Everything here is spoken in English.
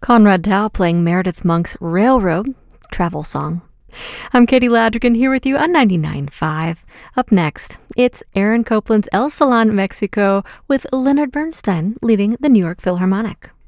Conrad Dow playing Meredith Monk's Railroad travel song. I'm Katie Ladrigan here with you on 99.5. Up next, it's Aaron Copland's El Salon, Mexico with Leonard Bernstein leading the New York Philharmonic.